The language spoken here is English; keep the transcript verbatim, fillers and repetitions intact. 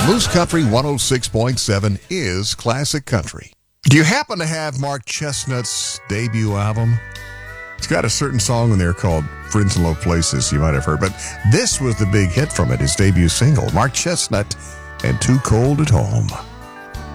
Moose Country one oh six point seven is classic country. Do you happen to have Mark Chestnut's debut album? It's got a certain song in there called Friends in Low Places you might have heard, but this was the big hit from it, his debut single, Mark Chestnut and Too Cold at Home.